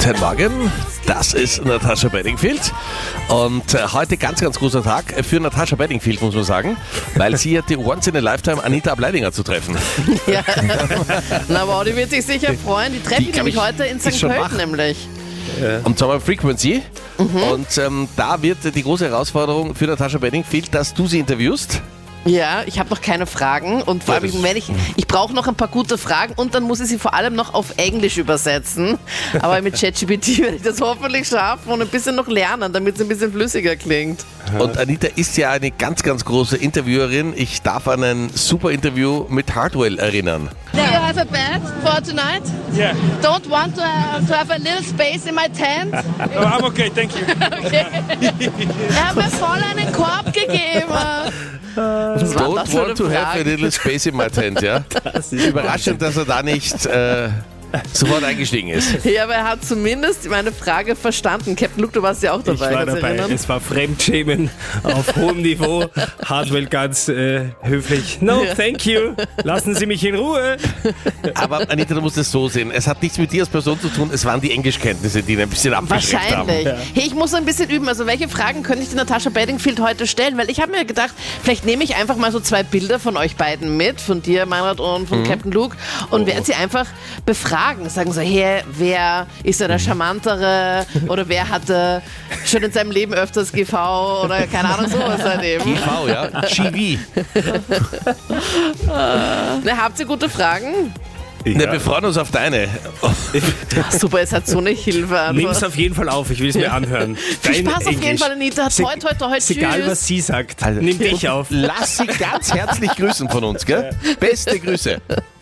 Guten Morgen, das ist Natascha Bedingfield und heute ganz großer Tag für Natascha Bedingfield, muss man sagen, weil sie hat die Once in a Lifetime Anita Ableidinger zu treffen. Ja, na wow, die wird sich sicher freuen. Die treffe ich nämlich heute in St. Pölten nämlich. Und zwar bei Frequency. Und da wird die große Herausforderung für Natascha Bedingfield, dass du sie interviewst. Ja, ich habe noch keine Fragen und vor allem, ich brauche noch ein paar gute Fragen und dann muss ich sie vor allem noch auf Englisch übersetzen. Aber mit ChatGPT werde ich das hoffentlich schaffen und ein bisschen noch lernen, damit es ein bisschen flüssiger klingt. Und Anita ist ja eine ganz große Interviewerin. Ich darf an ein super Interview mit Hardwell erinnern. Do you have a bed for tonight? Yeah. Don't want to have a little space in my tent? Oh, I'm okay, thank you. Okay. Er hat mir voll einen Korb gegeben. Don't want to have a little space in my tent, ja? Überraschend, dass er da nicht sofort eingestiegen ist. Ja, aber er hat zumindest meine Frage verstanden. Captain Luke, du warst ja auch dabei. Ich war kannst du dabei. erinnern? Es war Fremdschämen auf hohem Niveau. Hardwell ganz höflich. No, thank you. Lassen Sie mich in Ruhe. Aber Anita, du musst es so sehen. Es hat nichts mit dir als Person zu tun. Es waren die Englischkenntnisse, die ihn ein bisschen abgeschreckt haben. Wahrscheinlich. Hey, ich muss ein bisschen üben. Also welche Fragen könnte ich die Natascha Bedingfield heute stellen? Weil ich habe mir gedacht, vielleicht nehme ich einfach mal so 2 Bilder von euch beiden mit, von dir, Meinrad, und von Captain Luke, und werde sie einfach befragen. Sagen so, hey, wer ist der Charmantere oder wer hatte schon in seinem Leben öfters GV oder keine Ahnung, sowas halt eben. GV, ja? GV. Na, habt ihr gute Fragen? Ne, wir freuen uns auf deine. Ach, super, es hat so eine Hilfe einfach. Nimm es auf jeden Fall auf, ich will es mir anhören. Viel Spaß auf jeden Fall, Anita. Toi, toi, toi, Ist egal, tschüss. was sie sagt. Nimm dich auf. Lass sie ganz herzlich grüßen von uns, gell? Beste Grüße.